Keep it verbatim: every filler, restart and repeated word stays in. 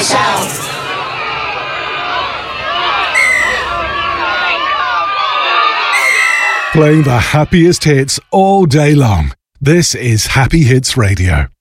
shout. Playing the happiest hits all day long. This is Happy Hits Radio.